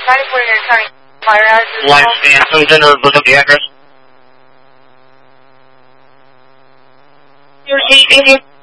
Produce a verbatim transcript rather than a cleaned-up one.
ninety-four, you're turning fire hazard. Line scan, who's in or look up the address? You're receiving